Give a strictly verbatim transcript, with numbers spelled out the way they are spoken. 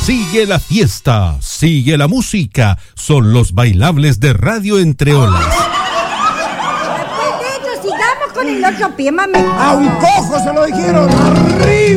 Sigue la fiesta, sigue la música. Son los bailables de Radio Entre Olas. Pues de hecho, sigamos con el otro pie, mami. A un cojo se lo dijeron. ¡Arriba!